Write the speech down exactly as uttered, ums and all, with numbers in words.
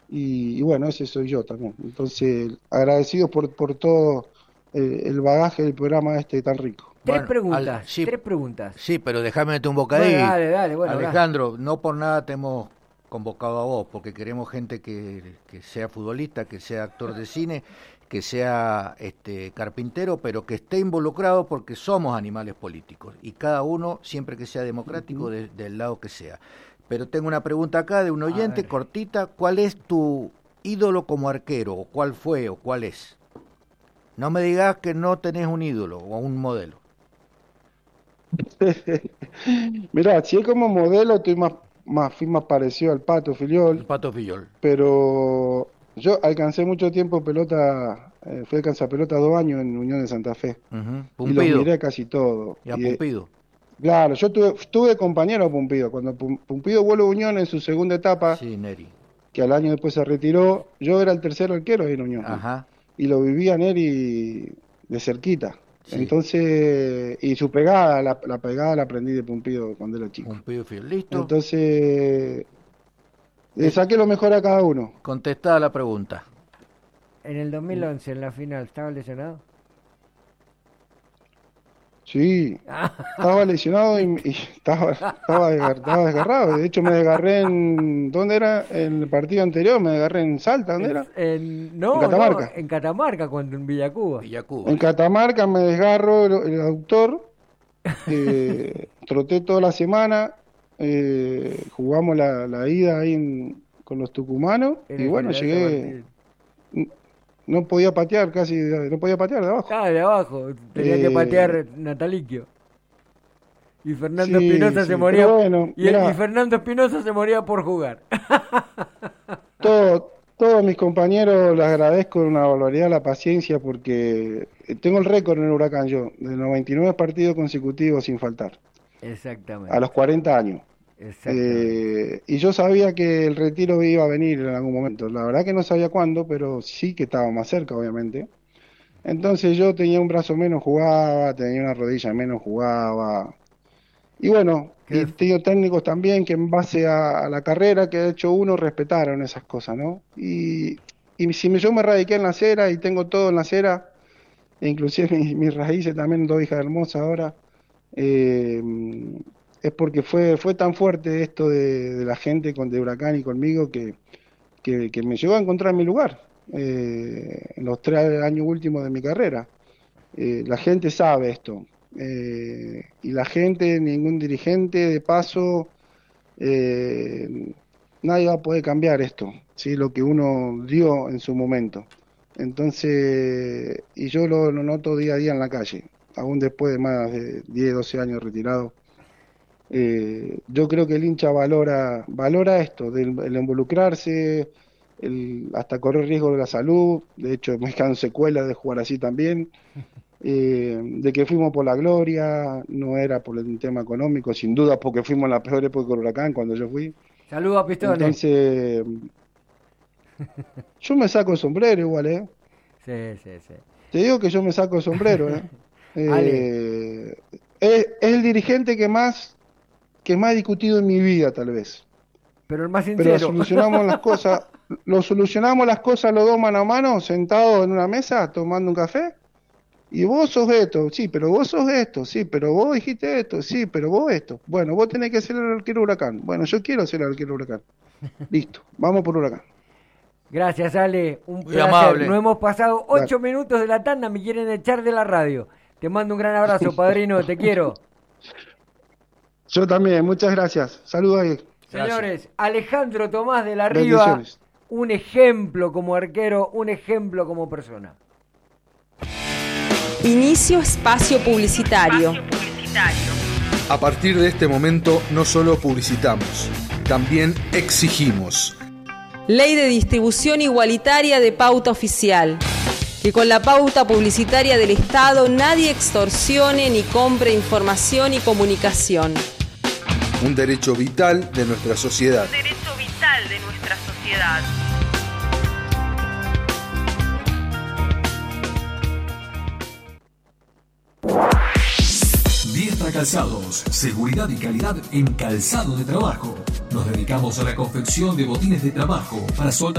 y, y bueno, ese soy yo también. Entonces, agradecido por, por todo eh, el bagaje del programa este tan rico. Tres Bueno, preguntas, al- sí, tres preguntas. Sí, pero déjame meter un bocadillo. Bueno, dale, dale, bueno, Alejandro, no por nada te hemos convocado a vos, porque queremos gente que, que sea futbolista, que sea actor de cine, que sea este carpintero, pero que esté involucrado porque somos animales políticos y cada uno, siempre que sea democrático, de, del lado que sea. Pero tengo una pregunta acá de un oyente cortita. ¿Cuál es tu ídolo como arquero? ¿O cuál fue o cuál es? No me digas que no tenés un ídolo o un modelo. Mirá, si es como modelo, estoy más, más, fui más parecido al Pato El Filiol, Pato Fillol. pero yo alcancé mucho tiempo pelota, eh, fui alcanzapelota dos años en Unión de Santa Fe, Uh-huh. y los Pumpido. miré casi todo. Y a Y, eh, Pumpido. claro, yo tuve, tuve compañero a Pumpido, cuando Pum- Pumpido vuelve a Unión en su segunda etapa, Sí, Neri. que al año después se retiró, yo era el tercer arquero ahí en Unión, Ajá. y lo vivía Neri de cerquita. Sí. Entonces, y su pegada, la, la pegada la aprendí de Pumpido cuando era chico. Pumpido Fillol. ¿Listo? Entonces, le saqué lo mejor a cada uno. Contestada la pregunta. En el dos mil once, en la final, ¿estaba lesionado? Sí, estaba lesionado y, y estaba, estaba, desgar- estaba desgarrado. De hecho, me desgarré en... ¿Dónde era? En el partido anterior, me desgarré en Salta, ¿dónde era? En, no, En Catamarca. no, en Catamarca, cuando en Villacuba. Villacuba. En Catamarca me desgarro el, el aductor, eh, troté toda la semana, eh, jugamos la, la ida ahí en- con los tucumanos En y el bueno, General llegué, San no podía patear casi, no podía patear de abajo. Ah, de abajo. Tenía que Eh, patear Nataliquio. Y Fernando Sí, Espinosa sí, se moría. pero bueno, y, el- mirá. y Fernando Espinosa se moría por jugar. Todo, todos mis compañeros les agradezco una barbaridad la paciencia porque tengo el récord en el Huracán yo, de noventa y nueve partidos consecutivos sin faltar, Exactamente. a los cuarenta años. Exactamente. Eh, y yo sabía que el retiro iba a venir en algún momento. La verdad que no sabía cuándo, pero sí que estaba más cerca, obviamente. Entonces yo tenía un brazo menos, jugaba, tenía una rodilla menos, jugaba. Y bueno, y he tenido técnicos también que en base a, a la carrera que ha hecho uno respetaron esas cosas, ¿no? Y, y si me- yo me radiqué en la acera y tengo todo en la acera, e inclusive mis, mis raíces también, dos hijas hermosas ahora, eh, es porque fue, fue tan fuerte esto de, de la gente con de Huracán y conmigo que, que, que me llevó a encontrar mi lugar eh, en los tres años últimos de mi carrera. Eh, la gente sabe esto. Eh, y la gente, ningún dirigente de paso, eh, nadie va a poder cambiar esto, ¿sí? Lo que uno dio en su momento. Entonces, y yo lo, lo noto día a día en la calle, aún después de más de diez, doce años retirado. Eh, yo creo que el hincha valora, valora esto, del, el involucrarse, el, hasta correr riesgo de la salud. De hecho, me quedan secuelas de jugar así también. Eh, de que fuimos por la gloria, no era por el tema económico, sin duda, porque fuimos en la peor época del Huracán cuando yo fui. Saludos a Pistones. Entonces, yo me saco el sombrero igual, ¿eh? Sí, sí, sí. Te digo que yo me saco el sombrero, ¿eh? Eh, es, es el dirigente que más, que más he discutido en mi vida, tal vez. Pero el más sincero. Pero solucionamos las cosas, lo solucionamos las cosas los dos mano a mano, sentados en una mesa, tomando un café. Y vos sos esto, sí, pero vos sos esto, sí, pero vos dijiste esto, sí, pero vos esto. Bueno, vos tenés que ser el arquero Huracán. Bueno, yo quiero ser el arquero Huracán. Listo, vamos por Huracán. Gracias, Ale. Un Muy placer. amable. No hemos pasado ocho Dale. minutos de la tanda. Me quieren echar de la radio. Te mando un gran abrazo, padrino. Te quiero. Yo también, muchas gracias. Saludos ahí. Señores, Alejandro Tomás de la Riva, Bendiciones. un ejemplo como arquero, un ejemplo como persona. Inicio espacio publicitario. A partir de este momento no solo publicitamos, también exigimos. Ley de distribución igualitaria de pauta oficial. Que con la pauta publicitaria del Estado nadie extorsione ni compre información y comunicación. Un derecho vital de nuestra sociedad. Un derecho vital de nuestra sociedad. Diestra Calzados, seguridad y calidad en calzado de trabajo. Nos dedicamos a la confección de botines de trabajo para soldados.